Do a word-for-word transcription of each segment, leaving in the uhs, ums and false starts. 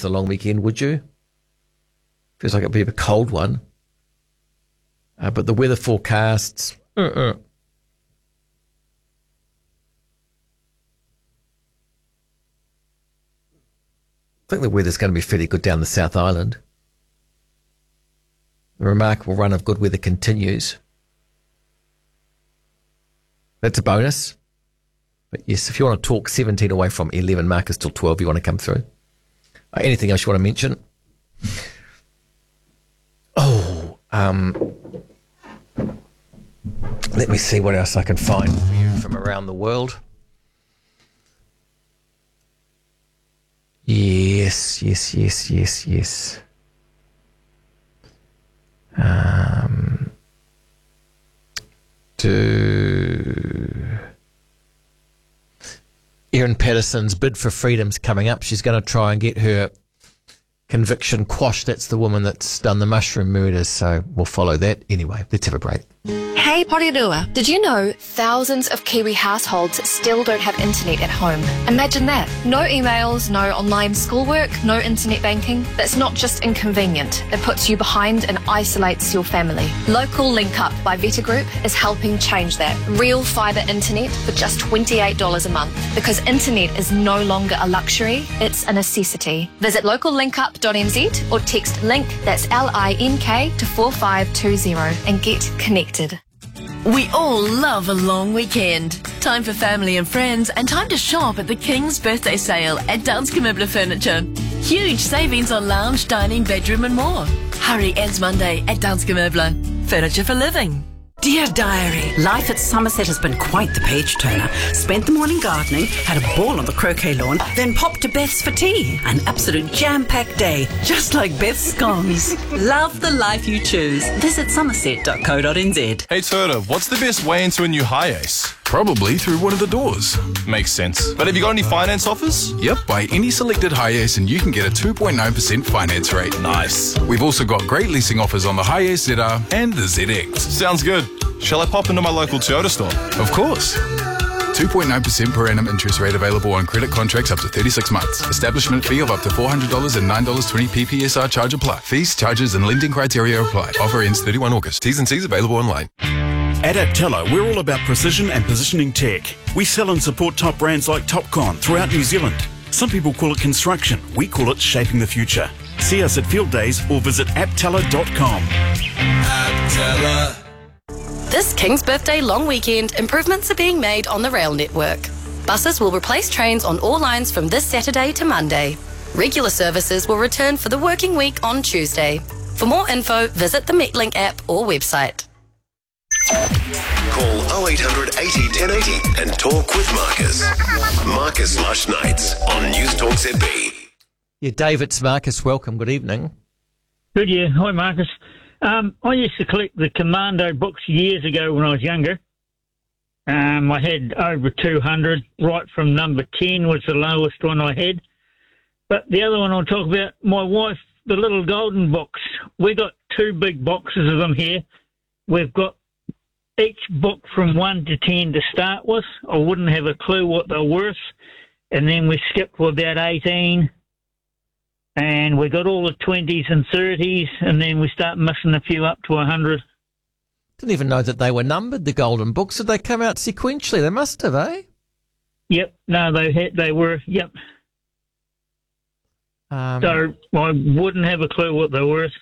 for the long weekend, would you? Feels like it'll be a cold one. Uh, but the weather forecasts... Uh-uh. I think the weather's going to be fairly good down the South Island. The remarkable run of good weather continues. That's a bonus. But yes, if you want to talk seventeen away from eleven, Marcus till twelve, you want to come through. Uh, anything else you want to mention? Oh, um, let me see what else I can find for you from around the world. Yes, yes, yes, yes, yes. Um, do Erin Patterson's bid for freedom's coming up. She's going to try and get her conviction quashed. That's the woman that's done the mushroom murders, so we'll follow that. Anyway, let's have a break. Hey Porirua, did you know thousands of Kiwi households still don't have internet at home? Imagine that. No emails, no online schoolwork, no internet banking. That's not just inconvenient. It puts you behind and isolates your family. Local Link Up by Veta Group is helping change that. Real fibre internet for just twenty-eight dollars a month. Because internet is no longer a luxury, it's a necessity. Visit local link up dot n z or text LINK, that's L I N K, to four five two zero and get connected. We all love a long weekend. Time for family and friends and time to shop at the King's Birthday Sale at Danske Möbler Furniture. Huge savings on lounge, dining, bedroom and more. Hurry ends Monday at Danske Möbler. Furniture for living. Dear Diary, life at Somerset has been quite the page turner. Spent the morning gardening, had a ball on the croquet lawn, then popped to Beth's for tea. An absolute jam-packed day, just like Beth's scones. Love the life you choose. Visit somerset dot co dot n z. Hey Turtle, what's the best way into a new Hi-Ace? Probably through one of the doors. Makes sense. But have you got any finance offers? Yep, buy any selected Hi-Ace and you can get a two point nine percent finance rate. Nice. We've also got great leasing offers on the Hi-Ace Z R and the Z X. Sounds good. Shall I pop into my local Toyota store? Of course. two point nine percent per annum interest rate available on credit contracts up to thirty-six months. Establishment fee of up to four hundred dollars and nine dollars twenty P P S R charge apply. Fees, charges and lending criteria apply. Offer ends thirty-first August. T's and C's available online. At Actela, we're all about precision and positioning tech. We sell and support top brands like Topcon throughout New Zealand. Some people call it construction. We call it shaping the future. See us at field days or visit aptela dot com. Actela. This King's Birthday long weekend, improvements are being made on the rail network. Buses will replace trains on all lines from this Saturday to Monday. Regular services will return for the working week on Tuesday. For more info, visit the Metlink app or website. Call oh eight hundred eighty ten eighty and talk with Marcus. Marcus Lush Nights on News Talk Z B. Yeah, Dave, it's Marcus. Welcome. Good evening. Good, yeah. Hi, Marcus. Um, I used to collect the Commando books years ago when I was younger. Um, I had over two hundred. Right from number ten was the lowest one I had. But the other one I'll talk about, my wife, the little golden books. We got two big boxes of them here. We've got each book from one to ten to start with. I wouldn't have a clue what they're worth. And then we skipped to about eighteen. And we got all the twenties and thirties, and then we start missing a few up to one hundred. Didn't even know that they were numbered, the golden books. Did they come out sequentially? They must have, eh? Yep. No, they had, they were, yep. Um, so I wouldn't have a clue what they were worth.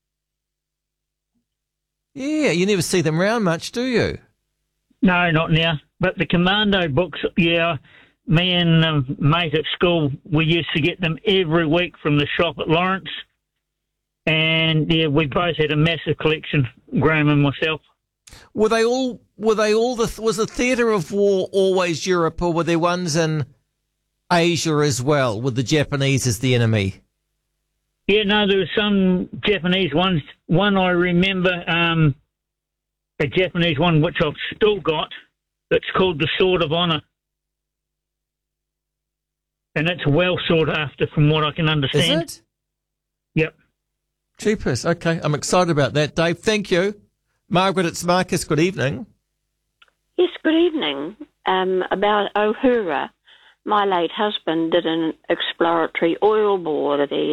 Yeah, you never see them round much, do you? No, not now. But the Commando books, yeah, me and a mate at school, we used to get them every week from the shop at Lawrence. And, yeah, we both had a massive collection, Graham and myself. Were they all, were they all, the was the theatre of war always Europe, or were there ones in Asia as well, with the Japanese as the enemy? Yeah, no, there were some Japanese ones. One I remember, um, a Japanese one which I've still got, that's called the Sword of Honour. And it's well sought after from what I can understand. Is it? Yep. Cheapest. Okay, I'm excited about that, Dave. Thank you. Margaret, it's Marcus. Good evening. Yes, good evening. Um, about Ohura, my late husband did an exploratory oil bore there